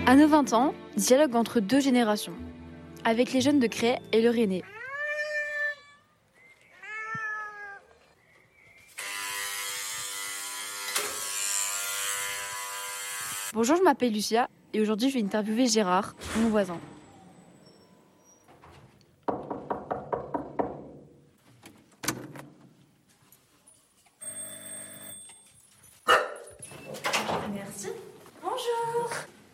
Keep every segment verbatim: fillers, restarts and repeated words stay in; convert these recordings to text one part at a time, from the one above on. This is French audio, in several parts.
À nos vingt ans, dialogue entre deux générations, avec les jeunes de Cray et le Rennais. Bonjour, je m'appelle Lucia et aujourd'hui je vais interviewer Gérard, mon voisin. Merci. Bonjour.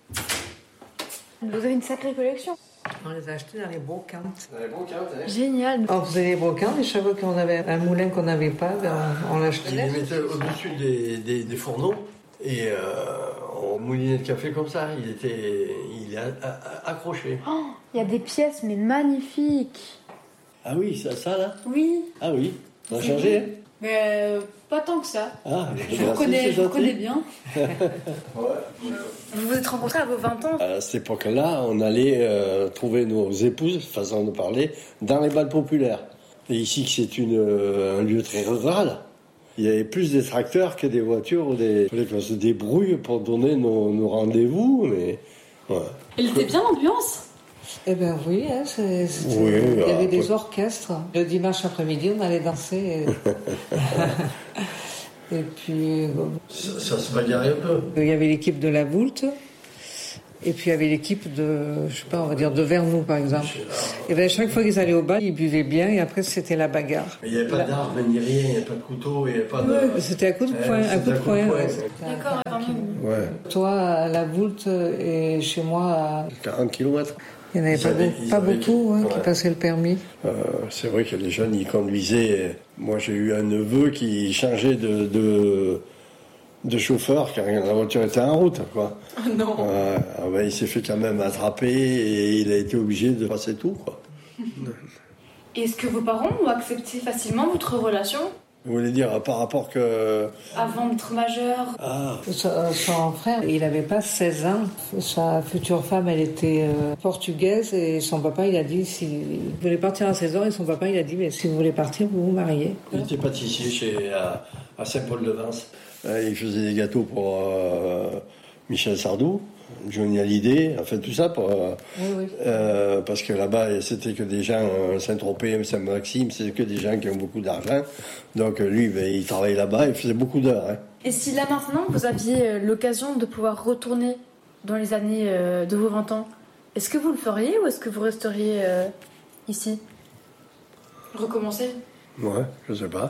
Vous avez une sacrée collection. On les a achetés dans les brocantes. Dans les brocantes, hein. Génial. On faisait les brocantes et chaque fois qu'on avait un moulin qu'on n'avait pas, ben on, on l'achetait. Ils les mettaient au-dessus des, des, des fourneaux et euh, on moulinait le café comme ça. Il était il est a, a, accroché. Oh, il y a des pièces mais magnifiques. Ah oui, ça, ça là Oui. Ah oui, ça a changé, hein. Mais euh, pas tant que ça. Ah, Je vous connais, je vous connais bien. Vous vous êtes rencontrés à vos vingt ans. À cette époque-là, on allait euh, trouver nos épouses, façon de parler, dans les bals populaires. Et ici, c'est une, euh, un lieu très rural. Il y avait plus des tracteurs que des voitures. Des... Il fallait qu'on se débrouille pour donner nos, nos rendez-vous, mais... Ouais. Elle était bien l'ambiance. Eh bien oui, hein, c'est, c'était... Oui, il y bah, avait des ouais. orchestres. Le dimanche après-midi, on allait danser. Et, et puis, bon, Ça, ça se bagarrait un peu. il y avait l'équipe de la Voulte. Et puis il y avait l'équipe de, je sais pas, on va dire de Vernou par exemple. Et bien chaque fois qu'ils allaient au bal, ils buvaient bien et après c'était la bagarre. Mais il n'y avait pas d'armes, ni rien, il n'y avait pas de couteau, il n'y avait pas de... C'était à coup de Ouais, poing, à c'était coup de poing. Ouais. D'accord, Ouais, Toi à la Voulte et chez moi à... quarante kilomètres. Il n'y en avait Ils pas, avaient- beaucoup, ils pas avaient- beaucoup hein, ouais. qui passaient le permis. Euh, c'est vrai que les jeunes, ils conduisaient. Moi, j'ai eu un neveu qui changeait de, de, de chauffeur car la voiture était en route, quoi. Oh non. Euh, ah ben, il s'est fait quand même attraper et il a été obligé de passer tout, quoi. Est-ce que vos parents ont accepté facilement votre relation Vous voulez dire par rapport que... avant d'être majeur? Ah, Son, son frère, il n'avait pas seize ans. Sa future femme, elle était euh, portugaise et son papa, il a dit s'il voulait partir à seize ans et son papa, il a dit mais si vous voulez partir, vous vous mariez. il était pâtissier chez, à, à Saint-Paul-de-Vence. Euh, Il faisait des gâteaux pour euh, Michel Sardou, Johnny Hallyday, enfin tout ça pour... euh, Oui, oui. Euh, parce que là-bas, c'était que des gens, euh, Saint-Tropez, Saint-Maxime, c'est que des gens qui ont beaucoup d'argent. Donc lui, ben, il travaillait là-bas, il faisait beaucoup d'heures. Hein. Et si là maintenant vous aviez euh, l'occasion de pouvoir retourner dans les années euh, de vos vingt ans, est-ce que vous le feriez ou est-ce que vous resteriez euh, ici? Recommencer? Ouais, je sais pas.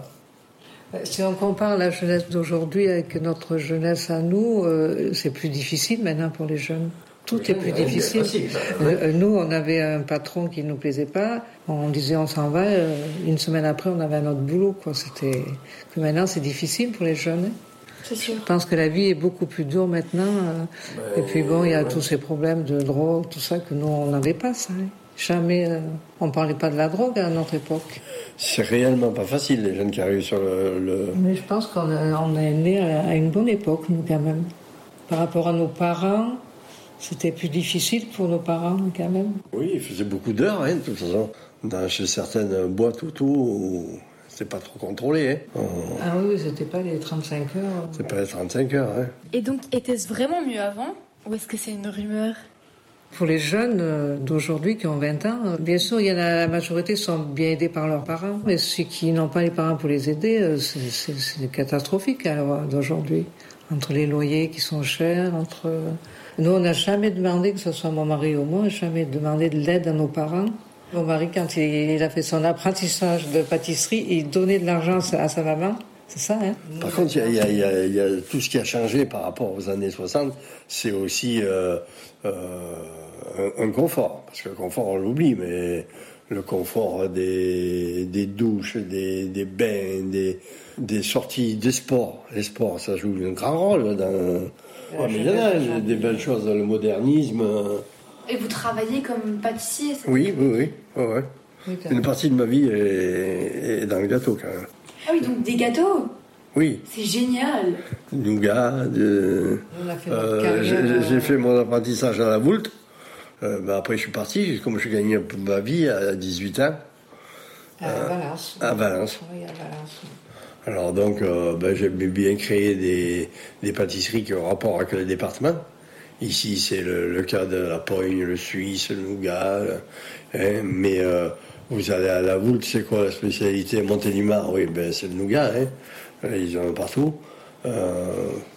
Si on compare la jeunesse d'aujourd'hui avec notre jeunesse à nous, euh, c'est plus difficile maintenant pour les jeunes. Tout est plus Ouais, difficile. facile, ça. Euh, Nous, on avait un patron qui ne nous plaisait pas. On disait on s'en va. euh, Une semaine après, on avait un autre boulot. Quoi. C'était que maintenant, c'est difficile pour les jeunes. hein. C'est sûr. Je pense que la vie est beaucoup plus dure maintenant. euh, Ben, Et puis bon, il y a ouais. tous ces problèmes de drogue, tout ça que nous, on n'avait pas ça. hein. Jamais. euh, On parlait pas de la drogue à notre époque. C'est réellement pas facile, les jeunes qui arrivent sur le... le... Mais je pense qu'on a- on est né à à une bonne époque, nous, quand même. Par rapport à nos parents, c'était plus difficile pour nos parents, quand même. Oui, il faisait beaucoup d'heures, hein, de toute façon. Dans, chez certaines boîtes ou tout, où c'était pas trop contrôlé. Hein. On- Ah oui, c'était pas les trente-cinq heures. C'est pas les trente-cinq heures. Hein. Et donc était-ce vraiment mieux avant ou est-ce que c'est une rumeur? Pour les jeunes euh, d'aujourd'hui qui ont vingt ans, euh, bien sûr, il y en a, la majorité sont bien aidés par leurs parents. Mais ceux qui n'ont pas les parents pour les aider, euh, c'est, c'est, c'est catastrophique à l'heure d'aujourd'hui. Entre les loyers qui sont chers, entre... euh, Nous, on n'a jamais demandé, que ce soit mon mari ou moi, jamais demandé de l'aide à nos parents. Mon mari, quand il, il a fait son apprentissage de pâtisserie, il donnait de l'argent à sa, à sa maman. C'est ça, hein? Par contre, il y a, il y a- il y a- il y a tout ce qui a changé par rapport aux années soixante, c'est aussi euh, euh, un, un confort. Parce que le confort, on l'oublie, mais le confort des, des douches, des, des bains, des, des sorties, des sports. Les sports, ça joue un grand rôle dans... Ouais, mais il y en a des belles choses, le modernisme. euh, Et vous travaillez comme pâtissier? c'est- Oui, oui, oui. ouais, ouais. Oui, quand Une même. partie de ma vie est, est dans le gâteau, quand même. Ah oui, donc des gâteaux. Oui, C'est génial. nougat, de... On a fait notre Euh, carrière, j'ai euh, j'ai fait mon apprentissage à la Voulte. Euh, ben après, je suis parti. Comme je gagnais un peu ma vie à dix-huit ans, à Valence. à Valence. Oui, à Valence. Alors donc, euh, ben, j'aimais bien créer des, des pâtisseries qui ont rapport avec le département. Ici, c'est le, le cas de la pogne, le suisse, le nougat. Hein, mais euh, vous allez à la Voulte, c'est quoi la spécialité? Montélimar, oui, ben, c'est le nougat. Hein, ils en ont partout. Euh,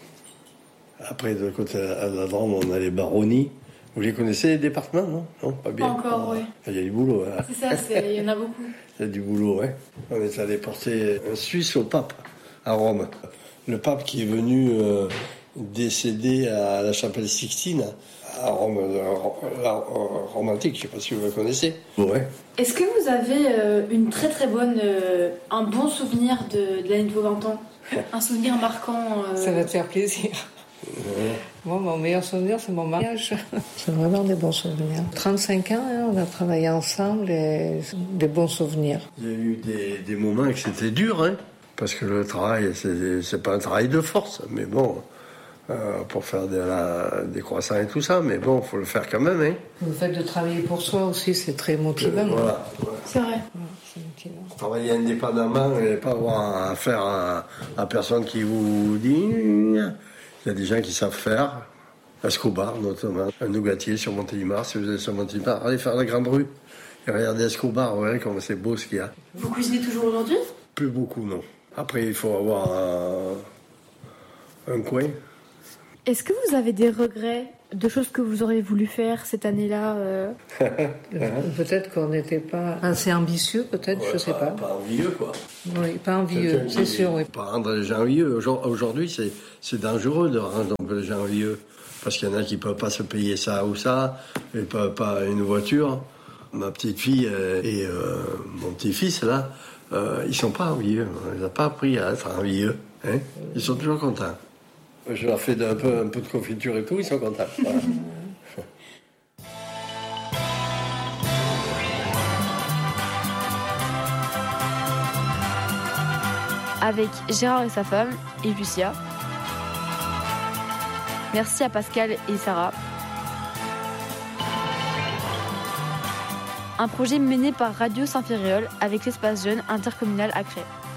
après, de côté à la Drôme, on a les baronnies. Vous les connaissez, les départements, non? Non, pas bien. Pas encore, oui. Il y a du boulot. Hein. C'est ça, il y en a beaucoup. Il y a du boulot, hein. On est allé porter un Suisse au pape, à Rome. Le pape qui est venu euh, décéder à la chapelle Sixtine, à Rome, la Rome antique, je ne sais pas si vous la connaissez. Ouais. Est-ce que vous avez euh, une très très bonne, euh, un bon souvenir de, de l'année de vos vingt ans? Un souvenir marquant euh... Ça va te faire plaisir. Ouais. Moi, mon meilleur souvenir, c'est mon mariage. C'est vraiment des bons souvenirs. trente-cinq ans, hein, on a travaillé ensemble et des bons souvenirs. Il y a eu des, des moments que c'était dur, hein, parce que le travail, c'est, c'est pas un travail de force, mais bon, euh, pour faire de la, des croissants et tout ça, mais bon, il faut le faire quand même. Hein. Le fait de travailler pour soi aussi, c'est très motivant. Euh, voilà, voilà. C'est vrai. Ouais, c'est motivant. Travailler indépendamment et pas avoir affaire à, à personne qui vous dit... Il y a des gens qui savent faire. Escobar, notamment. Un nougatier sur Montélimar. Si vous êtes sur Montélimar, allez faire la grande rue. Et regardez Escobar, ouais, comme c'est beau ce qu'il y a. Vous cuisinez toujours aujourd'hui? Plus beaucoup, non. Après, il faut avoir un, un coin. Est-ce que vous avez des regrets de choses que vous auriez voulu faire cette année-là euh... Peut-être qu'on n'était pas assez ambitieux, peut-être, ouais, je sais pas. Pas envieux, quoi. Oui, pas envieux, c'est sûr. Oui. Pas rendre les gens envieux. Aujourd'hui, c'est, c'est dangereux de rendre les gens envieux. Parce qu'il y en a qui ne peuvent pas se payer ça ou ça, et pas, pas une voiture. Ma petite fille et euh, mon petit-fils, là, euh, ils ne sont pas envieux. On ne les a pas appris à être envieux. Hein, ils sont toujours contents. Je leur fais un peu, un peu de confiture et tout, ils sont contents. Voilà. Avec Gérard et sa femme, et Lucia. Merci à Pascal et Sarah. Un projet mené par Radio Saint-Ferréol avec l'espace jeune intercommunal à Cré.